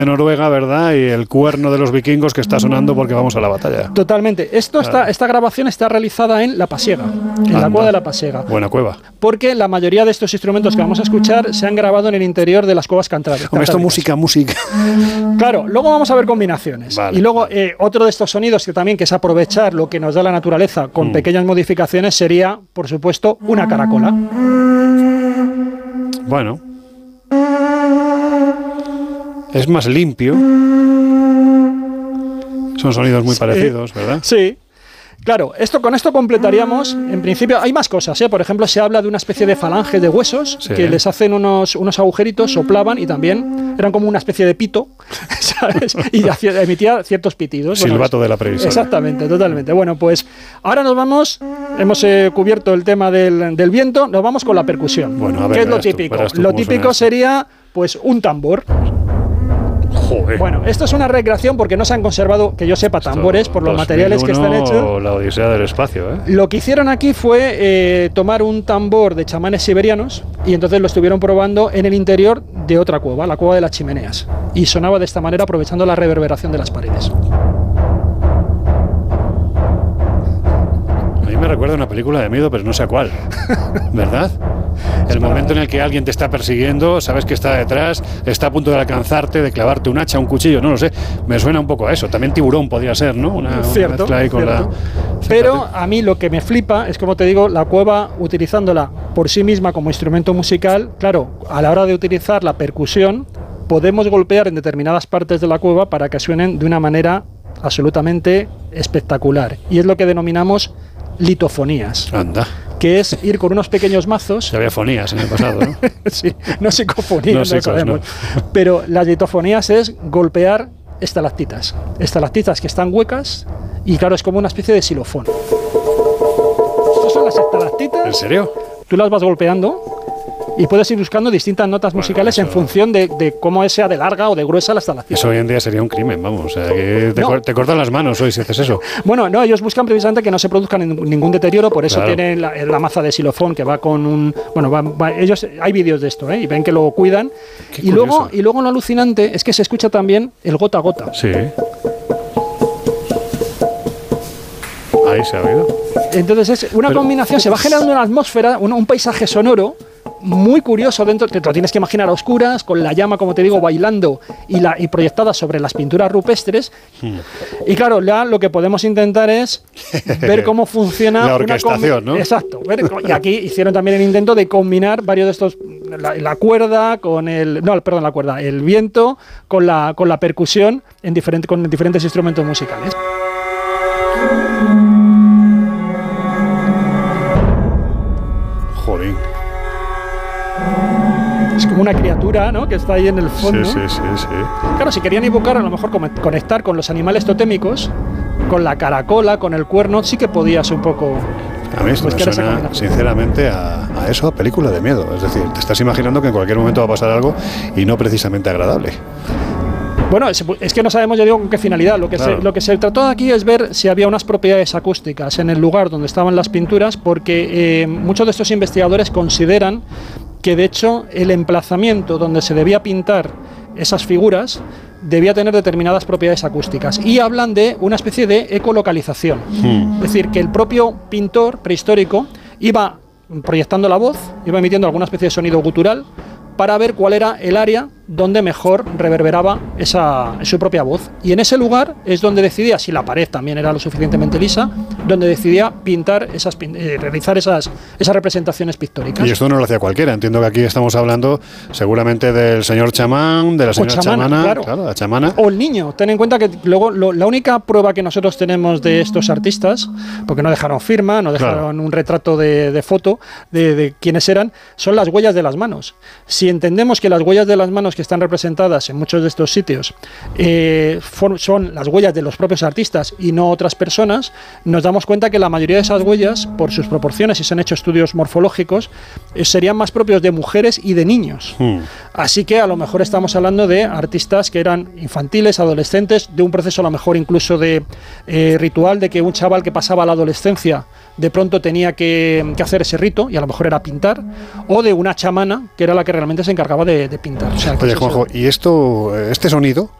Noruega, ¿verdad? Y el cuerno de los vikingos que está sonando porque vamos a la batalla. Totalmente. Esta grabación está realizada en La Pasiega, en la cueva de La Pasiega. Buena cueva. Porque la mayoría de estos instrumentos que vamos a escuchar se han grabado en el interior de las cuevas cantábricas. Hombre, esto música. Claro, luego vamos a ver combinaciones. Vale, y luego otro de estos sonidos que es aprovechar lo que nos da la naturaleza con pequeñas modificaciones sería, por supuesto, una caracola. Bueno. Es más limpio. Son sonidos muy parecidos, ¿verdad? Sí. Claro, con esto completaríamos, en principio, hay más cosas, ¿eh? Por ejemplo, se habla de una especie de falange de huesos que les hacen unos agujeritos, soplaban y también eran como una especie de pito, ¿sabes? Y emitía ciertos pitidos. Silbato de la previsión. Exactamente, totalmente. Bueno, pues ahora hemos cubierto el tema del viento, nos vamos con la percusión. Bueno, a ver, ¿qué es lo típico? Lo típico sería, pues, un tambor. Joder. Bueno, esto es una recreación porque no se han conservado, que yo sepa, tambores por los materiales que están hechos. La odisea del espacio, ¿eh? Lo que hicieron aquí fue tomar un tambor de chamanes siberianos y entonces lo estuvieron probando en el interior de otra cueva, la cueva de las chimeneas. Y sonaba de esta manera aprovechando la reverberación de las paredes. A mí me recuerda una película de miedo, pero no sé a cuál. ¿Verdad? El momento en el que alguien te está persiguiendo, sabes que está detrás, está a punto de alcanzarte, de clavarte un hacha, un cuchillo, no lo sé. Me suena un poco a eso. También Tiburón podría ser, ¿no? Una mezcla ahí con la... Pero a mí lo que me flipa es, como te digo, la cueva, utilizándola por sí misma como instrumento musical, claro, a la hora de utilizar la percusión, podemos golpear en determinadas partes de la cueva para que suenen de una manera absolutamente espectacular. Y es lo que denominamos litofonías. Anda. Que es ir con unos pequeños mazos. Ya había fonías en el pasado, ¿no? Sí, no psicofonías, no sabemos. No. Pero las litofonías es golpear estalactitas. Estalactitas que están huecas y, claro, es como una especie de xilofón. Estas son las estalactitas. ¿En serio? Tú las vas golpeando y puedes ir buscando distintas notas musicales en función de cómo sea de larga o de gruesa la estalactita. Eso hoy en día sería un crimen, vamos. O sea, que te cortan las manos hoy si haces eso. Bueno, no, ellos buscan precisamente que no se produzca ningún deterioro, por eso tienen la maza de xilofón que va con un... Bueno, ellos hay vídeos de esto, ¿eh? Y ven que lo cuidan. Y luego lo alucinante es que se escucha también el gota a gota. Sí. Ahí se ha oído. Entonces es una combinación, se va generando una atmósfera, un paisaje sonoro muy curioso dentro, te lo tienes que imaginar a oscuras, con la llama, como te digo, bailando y proyectada sobre las pinturas rupestres. Y claro, lo que podemos intentar es ver cómo funciona la orquestación, ¿no? Exacto. Y aquí hicieron también el intento de combinar varios de estos, la cuerda con el viento con la percusión con diferentes instrumentos musicales. Jolín. Es como una criatura, ¿no?, que está ahí en el fondo. Sí. Claro, si querían evocar, a lo mejor conectar con los animales totémicos, con la caracola, con el cuerno, sí que podías un poco... A mí esto me suena, sinceramente, a eso, a película de miedo. Es decir, te estás imaginando que en cualquier momento va a pasar algo y no precisamente agradable. Bueno, es que no sabemos, ya digo, con qué finalidad. Lo que se trató aquí es ver si había unas propiedades acústicas en el lugar donde estaban las pinturas, porque muchos de estos investigadores consideran que, de hecho, el emplazamiento donde se debía pintar esas figuras debía tener determinadas propiedades acústicas, y hablan de una especie de ecolocalización. Es decir, que el propio pintor prehistórico iba proyectando la voz, iba emitiendo alguna especie de sonido gutural para ver cuál era el área donde mejor reverberaba su propia voz. Y en ese lugar es donde decidía, si la pared también era lo suficientemente lisa, donde decidía realizar esas representaciones pictóricas. Y esto no lo hacía cualquiera. Entiendo que aquí estamos hablando seguramente del señor chamán, de la señora chamana, claro, la chamana. O el niño. Ten en cuenta que luego la única prueba que nosotros tenemos de estos artistas, porque no dejaron firma, no dejaron un retrato de foto de quiénes eran, son las huellas de las manos. Si entendemos que las huellas de las manos que están representadas en muchos de estos sitios son las huellas de los propios artistas y no otras personas, nos damos damos cuenta que la mayoría de esas huellas, por sus proporciones, y se han hecho estudios morfológicos, serían más propios de mujeres y de niños. Así que a lo mejor estamos hablando de artistas que eran infantiles, adolescentes, de un proceso a lo mejor incluso de ritual, de que un chaval que pasaba a la adolescencia de pronto tenía que hacer ese rito, y a lo mejor era pintar, o de una chamana, que era la que realmente se encargaba de pintar. O sea, oye, Juanjo, ¿y este sonido